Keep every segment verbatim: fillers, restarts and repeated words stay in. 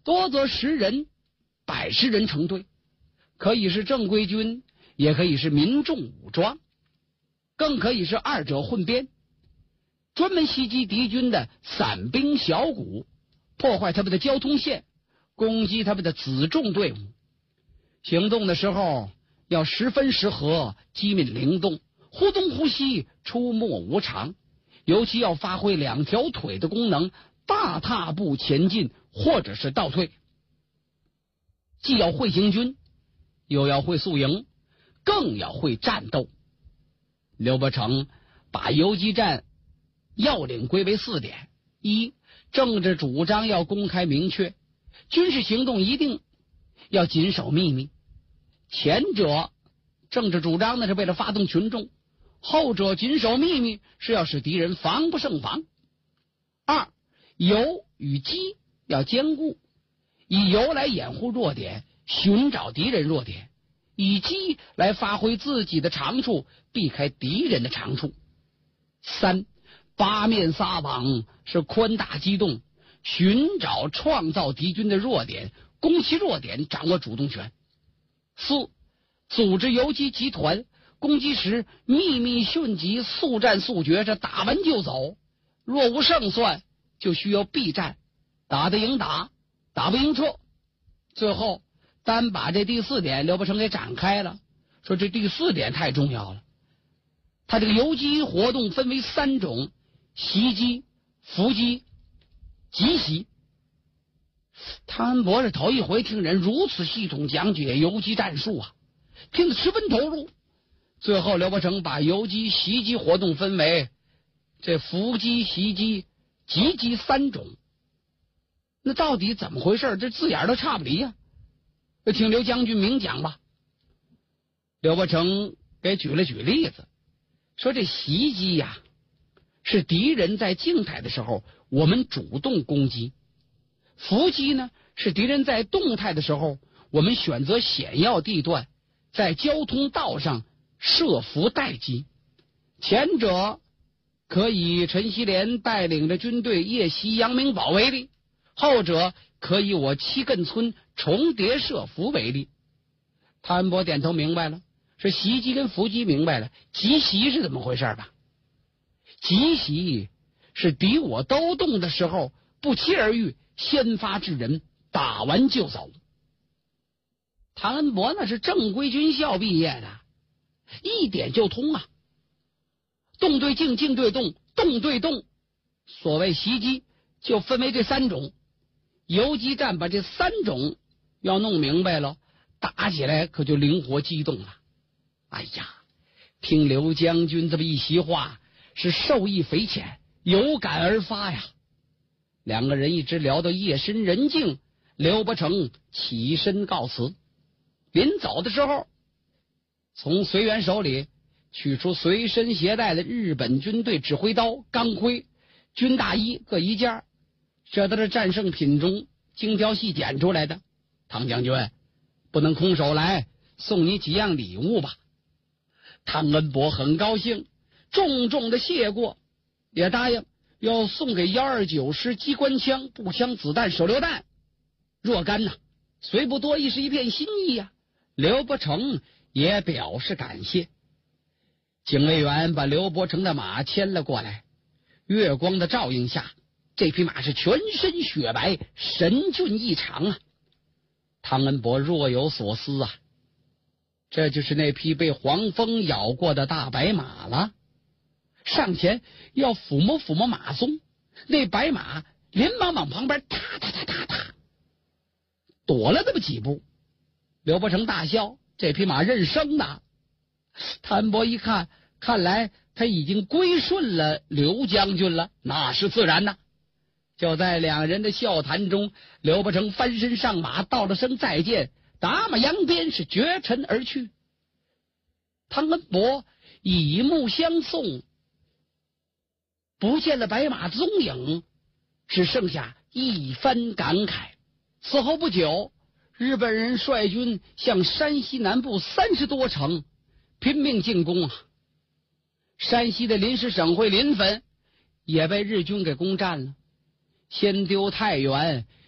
多则十人、百十人成队，可以是正规军，也可以是民众武装，更可以是二者混编，专门袭击敌军的散兵小股，破坏他们的交通线，攻击他们的辎重队伍。行动的时候要十分适合，机敏灵动，忽东忽西，出没无常，尤其要发挥两条腿的功能，大踏步前进或者是倒退。既要会行军，又要会宿营，更要会战斗。刘伯承把游击战要领归为四点：一、政治主张要公开明确，军事行动一定要谨守秘密。前者政治主张呢是为了发动群众，后者谨守秘密是要使敌人防不胜防。二、游与击要兼顾，以游来掩护弱点，寻找敌人弱点，以击来发挥自己的长处，避开敌人的长处。三、八面撒网是宽大机动，寻找创造敌军的弱点，攻其弱点，掌握主动权。四、组织游击集团，攻击时秘密迅疾，速战速决，这打完就走，若无胜算就需要避战，打得赢打，打不赢撤。最后单把这第四点刘伯承给展开了，说这第四点太重要了。他这个游击活动分为三种：袭击、伏击、急袭。汤恩伯是头一回听人如此系统讲解游击战术啊，听得十分投入。最后刘伯承把游击、袭击活动分为这伏击、袭击、急击三种。那到底怎么回事？这字眼都差不离呀、啊。听刘将军明讲吧。刘伯承给举了举例子，说这袭击呀、啊，是敌人在静态的时候我们主动攻击；伏击呢，是敌人在动态的时候我们选择险要地段，在交通道上设伏待击。前者可以陈锡联带领着军队夜袭阳明堡为例，后者可以我七亘村重叠设伏为例。汤恩伯点头明白了，是袭击跟伏击明白了，急袭是怎么回事吧？急袭是敌我都动的时候不期而遇，先发制人，打完就走。汤恩伯那是正规军校毕业的，一点就通啊。动对静，静对动，动对动。所谓袭击就分为这三种，游击战把这三种要弄明白了，打起来可就灵活机动了。哎呀，听刘将军这么一席话，是受益匪浅，有感而发呀。两个人一直聊到夜深人静，刘伯承起身告辞。临走的时候，从随员手里取出随身携带的日本军队指挥刀、钢盔、军大衣各一件，这都是战胜品中精挑细拣出来的。汤将军，不能空手来，送你几样礼物吧。汤恩伯很高兴，重重的谢过，也答应要送给幺二九师机关枪、步枪、子弹、手榴弹若干呐、啊，虽不多，亦是一片心意呀、啊。刘伯承也表示感谢。警卫员把刘伯承的马牵了过来，月光的照映下，这匹马是全身雪白，神俊异常啊。汤恩伯若有所思啊，这就是那匹被黄蜂咬过的大白马了。上前要抚摸抚摸马鬃，那白马连忙往旁边踏踏踏踏踏躲了那么几步。刘伯承大笑，这匹马认生的。汤恩伯一看，看来他已经归顺了刘将军了，那是自然的。就在两人的笑谈中，刘伯承翻身上马，道了声再见，打马扬鞭，是绝尘而去。汤恩伯以目相送，不见了白马踪影，只剩下一番感慨。此后不久，日本人率军向山西南部三十多城拼命进攻啊！山西的临时省会临汾也被日军给攻占了。先丢太原，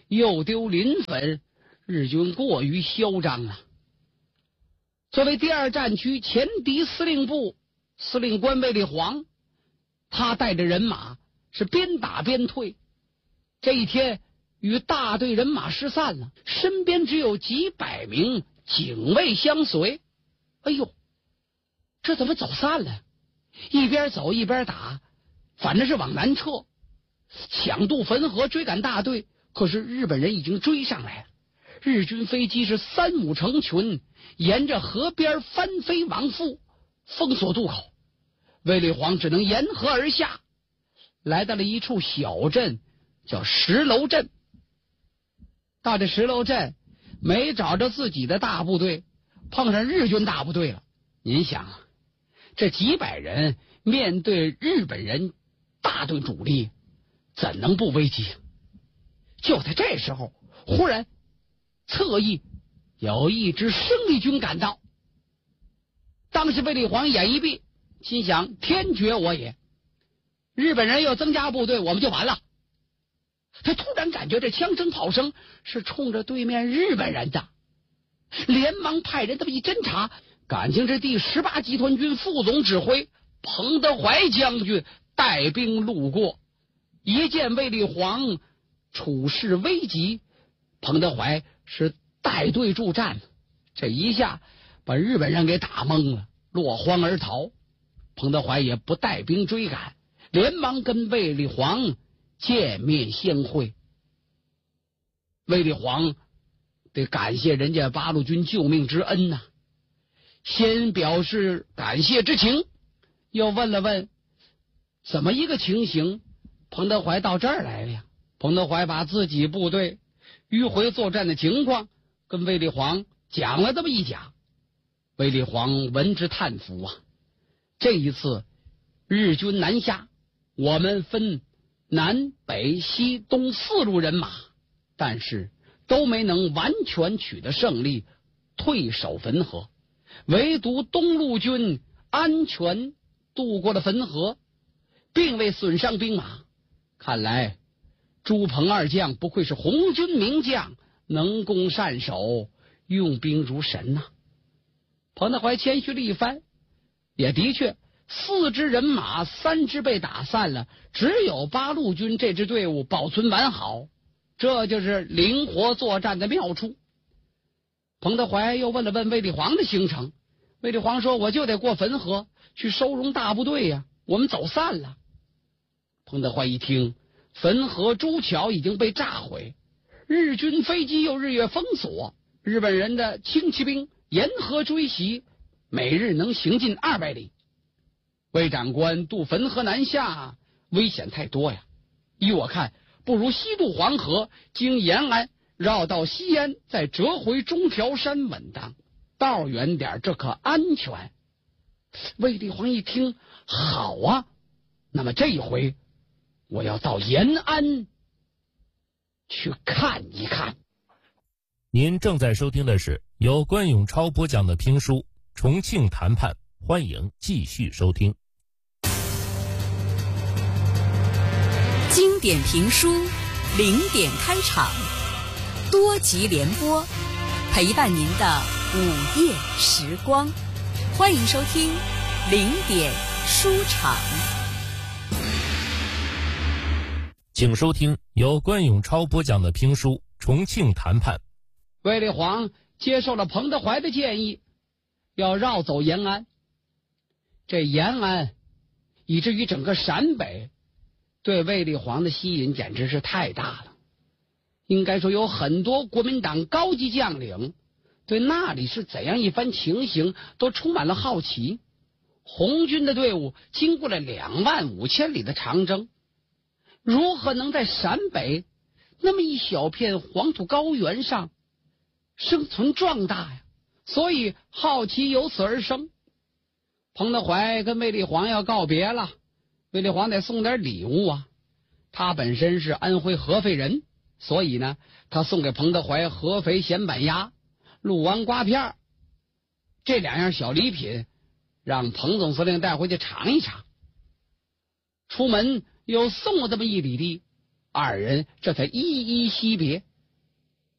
又丢临汾，日军过于嚣张了。作为第二战区前敌司令部司令官卫立煌，他带着人马是边打边退。这一天与大队人马失散了，身边只有几百名警卫相随。哎呦，这怎么走散了？一边走一边打，反正是往南撤，抢渡汾河追赶大队。可是日本人已经追上来了，日军飞机是三五成群，沿着河边翻飞往复，封锁渡口。卫立煌只能沿河而下，来到了一处小镇，叫石楼镇。到这石楼镇，没找着自己的大部队，碰上日军大部队了。您想啊，这几百人面对日本人大队主力，怎能不危机？就在这时候，忽然侧翼有一支生力军赶到。当时卫立煌眼一闭，心想天绝我也，日本人要增加部队，我们就完了。他突然感觉这枪声炮声是冲着对面日本人的，连忙派人这么一侦查，感情是第十八集团军副总指挥彭德怀将军带兵路过，一见卫立煌处势危急，彭德怀是带队助战，这一下把日本人给打懵了，落荒而逃。彭德怀也不带兵追赶，连忙跟卫立煌见面相会。卫立煌得感谢人家八路军救命之恩呐、啊，先表示感谢之情，又问了问怎么一个情形，彭德怀到这儿来了呀？彭德怀把自己部队迂回作战的情况跟卫立煌讲了这么一讲。卫立煌闻之叹服啊，这一次日军南下，我们分南北西东四路人马，但是都没能完全取得胜利，退守汾河，唯独东路军安全渡过了汾河，并未损伤兵马。看来朱彭二将不愧是红军名将，能攻善守，用兵如神呐、啊。彭德怀谦虚了一番，也的确四支人马三支被打散了，只有八路军这支队伍保存完好，这就是灵活作战的妙处。彭德怀又问了问卫立煌的行程，卫立煌说我就得过汾河去收容大部队呀、啊，我们走散了。彭德怀一听，汾河朱桥已经被炸毁，日军飞机又日夜封锁，日本人的轻骑兵沿河追袭，每日能行进二百里。魏长官渡汾河南下，危险太多呀！依我看，不如西渡黄河，经延安绕到西安，再折回中条山稳当。道远点，这可安全。卫立煌一听，好啊，那么这一回我要到延安去看一看。 您正在收听的是由关永超播讲的评书《重庆谈判》，欢迎继续收听。 经典评书零点开场，多集联播，陪伴您的午夜时光。欢迎收听零点书场。 请收听由关永超播讲的评书《重庆谈判》。 卫立煌接受了彭德怀的建议，要绕走延安。这延安以至于整个陕北对卫立煌的吸引简直是太大了。应该说有很多国民党高级将领对那里是怎样一番情形都充满了好奇。红军的队伍经过了两万五千里的长征，如何能在陕北那么一小片黄土高原上生存壮大呀？所以好奇由此而生。彭德怀跟卫立煌要告别了，卫立煌得送点礼物啊。他本身是安徽合肥人，所以呢，他送给彭德怀合肥咸板鸭、鹿丸瓜片这两样小礼品，让彭总司令带回去尝一尝。出门又送了这么一里地，二人这才依依惜别。